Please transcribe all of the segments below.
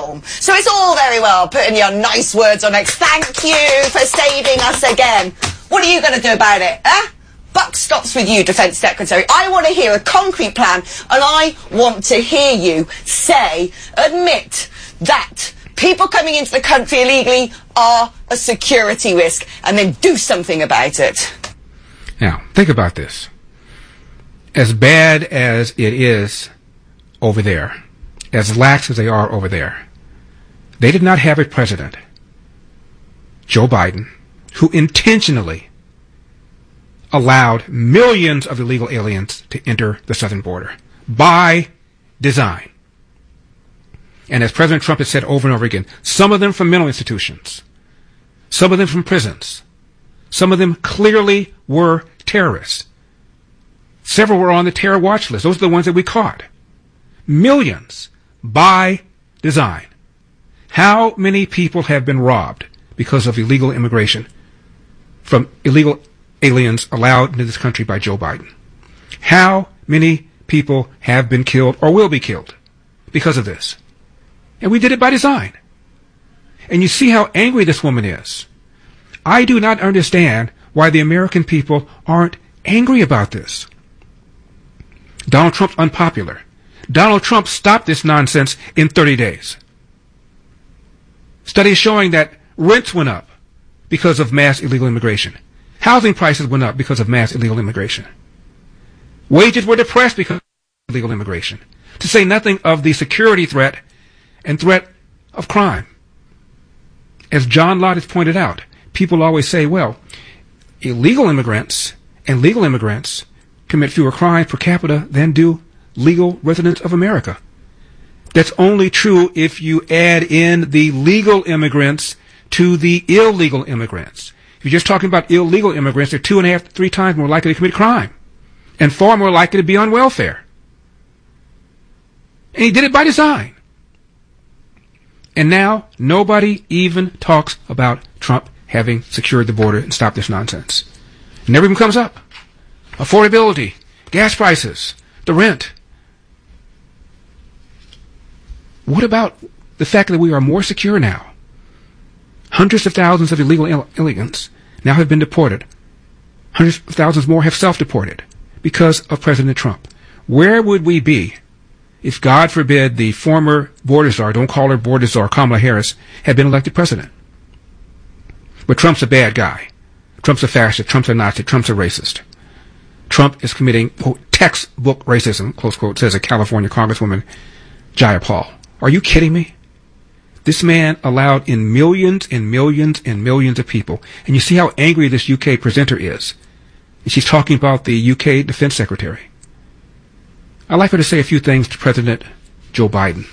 home. So it's all very well putting your nice words on X. Thank you for saving us again. What are you going to do about it, eh? Buck stops with you, Defence Secretary. I want to hear a concrete plan, and I want to hear you admit that people coming into the country illegally are a security risk, and then do something about it. Now, think about this. As bad as it is over there, as lax as they are over there, they did not have a president, Joe Biden, who intentionally allowed millions of illegal aliens to enter the southern border by design. And as President Trump has said over and over again, some of them from mental institutions, some of them from prisons, some of them clearly were terrorists. Several were on the terror watch list. Those are the ones that we caught. Millions by design. How many people have been robbed because of illegal immigration from illegal aliens allowed into this country by Joe Biden? How many people have been killed or will be killed because of this? And we did it by design. And you see how angry this woman is. I do not understand why the American people aren't angry about this. Donald Trump's unpopular. Donald Trump stopped this nonsense in 30 days. Studies showing that rents went up because of mass illegal immigration. Housing prices went up because of mass illegal immigration. Wages were depressed because of illegal immigration. To say nothing of the security threat and threat of crime. As John Lott has pointed out, people always say, well, illegal immigrants and legal immigrants commit fewer crimes per capita than do legal residents of America. That's only true if you add in the legal immigrants to the illegal immigrants. If you're just talking about illegal immigrants, they're 2.5 to 3 times more likely to commit crime and far more likely to be on welfare. And he did it by design. And now nobody even talks about Trump having secured the border and stopped this nonsense. It never even comes up. Affordability, gas prices, the rent. What about the fact that we are more secure now? Hundreds of thousands of illegal aliens now have been deported. Hundreds of thousands more have self-deported because of President Trump. Where would we be if, God forbid, the former border czar, don't call her border czar, Kamala Harris, had been elected president? But Trump's a bad guy. Trump's a fascist. Trump's a Nazi. Trump's a racist. Trump is committing, quote, textbook racism, close quote, says a California Congresswoman, Jayapal. Are you kidding me? This man allowed in millions and millions and millions of people. And you see how angry this UK presenter is. And she's talking about the UK Defense Secretary. I'd like her to say a few things to President Joe Biden.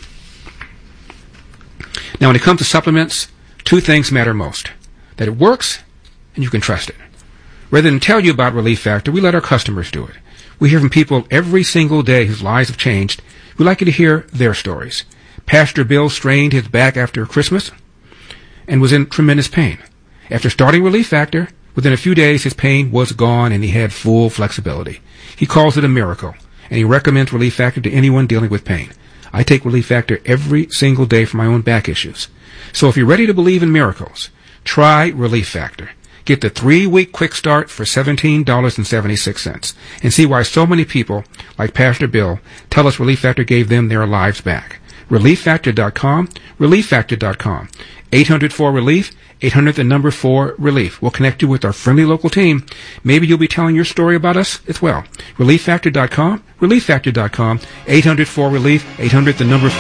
Now, when it comes to supplements, 2 things matter most. That it works and you can trust it. Rather than tell you about Relief Factor, we let our customers do it. We hear from people every single day whose lives have changed. We'd like you to hear their stories. Pastor Bill strained his back after Christmas and was in tremendous pain. After starting Relief Factor, within a few days his pain was gone and he had full flexibility. He calls it a miracle, and he recommends Relief Factor to anyone dealing with pain. I take Relief Factor every single day for my own back issues. So if you're ready to believe in miracles, try Relief Factor. Get the 3-week quick start for $17.76 and see why so many people, like Pastor Bill, tell us Relief Factor gave them their lives back. ReliefFactor.com, ReliefFactor.com. 800-4-RELIEF, 800 the number 4-RELIEF. We'll connect you with our friendly local team. Maybe you'll be telling your story about us as well. ReliefFactor.com, ReliefFactor.com, 800-4-RELIEF, 800 the number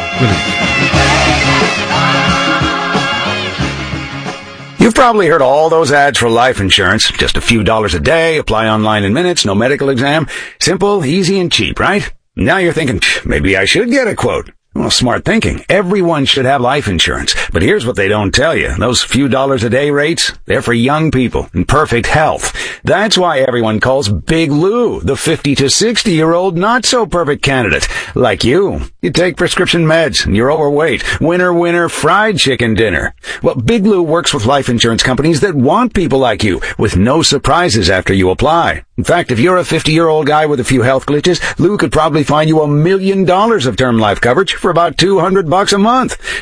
4-RELIEF. You've probably heard all those ads for life insurance. Just a few dollars a day, apply online in minutes, no medical exam. Simple, easy, and cheap, right? Now you're thinking, maybe I should get a quote. Well, smart thinking. Everyone should have life insurance. But here's what they don't tell you. Those few dollars a day rates, they're for young people in perfect health. That's why everyone calls Big Lou the 50 to 60-year-old not-so-perfect candidate. Like you. You take prescription meds and you're overweight. Winner, fried chicken dinner. Well, Big Lou works with life insurance companies that want people like you with no surprises after you apply. In fact, if you're a 50-year-old guy with a few health glitches, Lou could probably find you $1 million of term life coverage for about $200 a month.